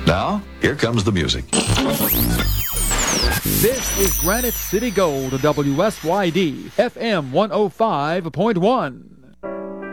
Now, here comes the music. This is Granite City Gold, WSYD, FM 105.1.